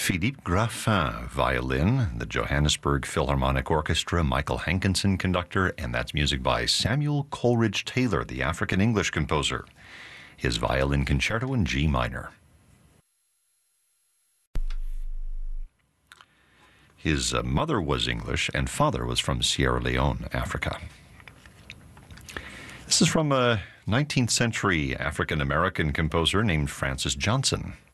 Philippe Graffin, violin, the Johannesburg Philharmonic Orchestra, Michael Hankinson, conductor, and that's music by Samuel Coleridge Taylor, the African-English composer. His violin concerto in G minor. His mother was English and father was from Sierra Leone, Africa. This is from a 19th century African-American composer named Francis Johnson.